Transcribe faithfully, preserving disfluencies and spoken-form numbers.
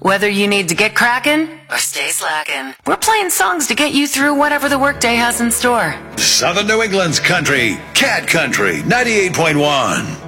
Whether you need to get crackin' or stay slackin', we're playing songs to get you through whatever the workday has in store. Southern New England's country, Cat Country, ninety-eight point one.